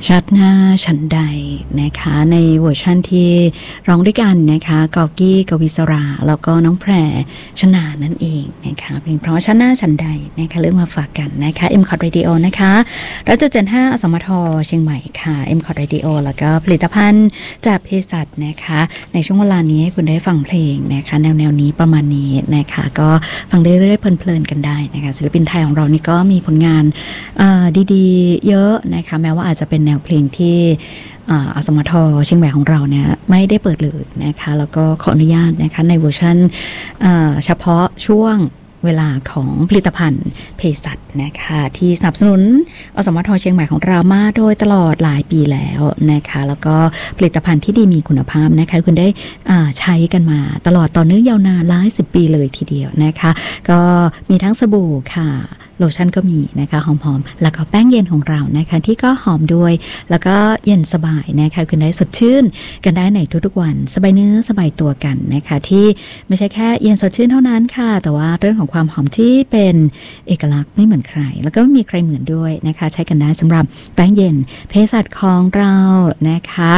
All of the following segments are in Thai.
ชัดหน้าฉันใดนะคะในเวอร์ชั่นที่ร้องด้วยกันนะคะกอกี้กวิศราแล้วก็น้องแพรชนานั่นเองนะคะเพลงเพราะชัดหน้าฉันใดนะคะเรื่องมาฝากกันนะคะ M-Cot Radio นะคะแล้วจุด75อสมทเชียงใหม่ค่ะ M-Cot Radio แล้วก็ผลิตภัณฑ์จากเภสัชนะคะในช่วงเวลานี้คุณได้ฟังเพลงนะคะแนวนี้ประมาณนี้นะคะก็ฟังได้เรื่อยเพลินๆกันได้นะคะศิลปินไทยของเรานี่ก็มีผลงานดีๆเยอะนะคะแม้ว่าอาจจะเป็นแนวเพลงที่อสมทเชียงใหม่ของเราเนี่ยไม่ได้เปิดเลยนะคะแล้วก็ขออนุญาตนะคะในเวอร์ชันเฉพาะช่วงเวลาของผลิตภัณฑ์เภสัชนะคะที่สนับสนุนอสมทเชียงใหม่ของเรามาโดยตลอดหลายปีแล้วนะคะแล้วก็ผลิตภัณฑ์ที่ดีมีคุณภาพนะคะคุณได้ใช้กันมาตลอดต่อเนื่องยาวนานหลาย10 ปีเลยทีเดียวนะคะก็มีทั้งสบู่ค่ะโลชั่นก็มีนะคะหอมๆแล้วก็แป้งเย็นของเรานะคะที่ก็หอมด้วยแล้วก็เย็นสบายนะคะคุณได้สดชื่นกันได้ในทุกๆวันสบายเนื้อสบายตัวกันนะคะที่ไม่ใช่แค่เย็นสดชื่นเท่านั้นค่ะแต่ว่าเรื่องของความหอมที่เป็นเอกลักษณ์ไม่เหมือนใครแล้วก็ไม่มีใครเหมือนด้วยนะคะใช้กันได้สำหรับแป้งเย็นเภสัชของเรานะคะ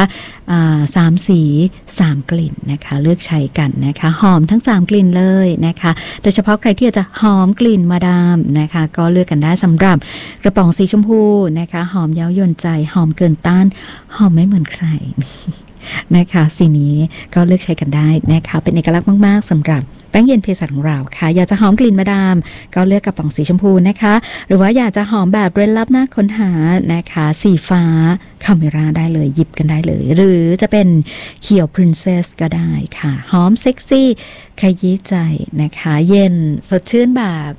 3 สี 3 กลิ่นนะคะเลือกใช้กันนะคะหอมทั้ง3 กลิ่นเลยนะคะโดยเฉพาะใครที่อยากจะหอมกลิ่นมาดามนะคะก็เลือกกันได้สำหรับกระป๋องสีชมพูนะคะหอมเย้ายวนใจหอมเกินต้านหอมไม่เหมือนใคร นะคะสีนี้ก็เลือกใช้กันได้นะคะเป็นเอกลักษณ์มากๆสำหรับแป้งเย็นเภสัชของเราค่ะอยากจะหอมกลิ่นมาดามก็เลือกกระป๋องสีชมพูนะคะหรือว่าอยากจะหอมแบบเร้นลับน่าค้นหานะคะสีฟ้าคาเมราได้เลยหยิบกันได้เลยหรือจะเป็นเขียว Princess ก็ได้ค่ะหอมเซ็กซี่ขยี้ใจนะคะเย็นสดชื่นแบบ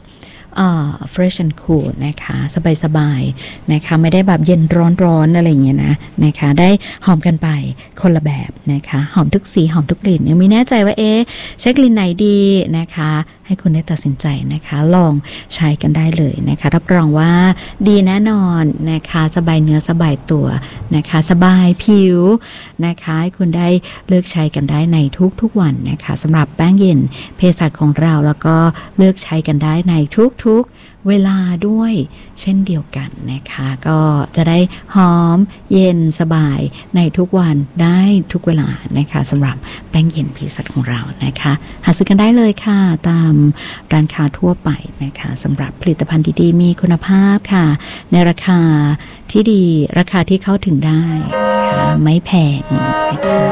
fresh and cool นะคะสบายๆนะคะไม่ได้แบบเย็นร้อนๆอะไรอย่างเงี้ยนะคะได้หอมกันไปคนละแบบนะคะหอมทุกสีหอมทุกกลิ่นยังไม่แน่ใจว่าใช้กลิ่นไหนดีนะคะให้คุณได้ตัดสินใจนะคะลองใช้กันได้เลยนะคะรับรองว่าดีแน่นอนนะคะสบายเนื้อสบายตัวนะคะสบายผิวนะคะให้คุณได้เลือกใช้กันได้ในทุกๆวันนะคะสำหรับแป้งเย็นเภสัชของเราแล้วก็เลือกใช้กันได้ในทุกๆเวลาด้วยเช่นเดียวกันนะคะก็จะได้หอมเย็นสบายในทุกวันได้ทุกเวลานะคะสำหรับแป้งเย็นเภสัชของเรานะคะหาซื้อกันได้เลยค่ะตามร้านค้าทั่วไปนะคะสำหรับผลิตภัณฑ์ดีๆมีคุณภาพค่ะในราคาที่ดีราคาที่เข้าถึงได้นะคะไม่แพงนะคะ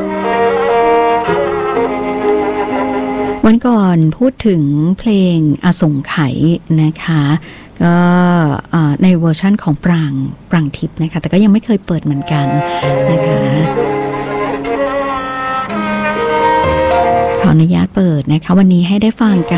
วันก่อนพูดถึงเพลงอสงไขยนะคะก็ในเวอร์ชั่นของปรางทิพย์นะคะแต่ก็ยังไม่เคยเปิดเหมือนกันนะคะขออนุญาตเปิดนะคะวันนี้ให้ได้ฟังกัน